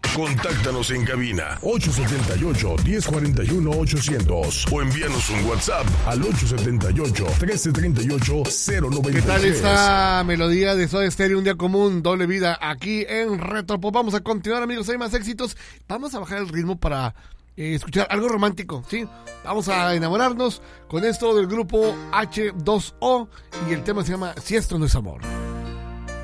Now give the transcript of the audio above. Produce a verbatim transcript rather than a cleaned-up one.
Contáctanos en cabina ocho siete ocho, uno cero cuatro uno, ochocientos o envíanos un WhatsApp al ocho siete ocho, uno tres tres ocho, cero nueve tres. ¿Qué tal esta melodía de Soda Stereo, Un Día Común, Doble Vida, aquí en Retropop? Vamos a continuar, amigos, hay más éxitos. Vamos a bajar el ritmo para eh, escuchar algo romántico, ¿sí? Vamos a enamorarnos con esto del grupo hache dos o y el tema se llama Si esto no es amor.